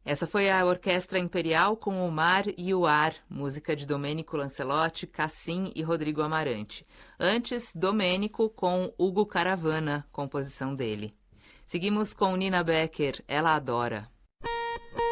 Essa foi a Orquestra Imperial com O Mar e o Ar, música de Domênico Lancelotti, Cassim e Rodrigo Amarante. Antes, Domênico com Hugo Caravana, composição dele. Seguimos com Nina Becker, Ela Adora.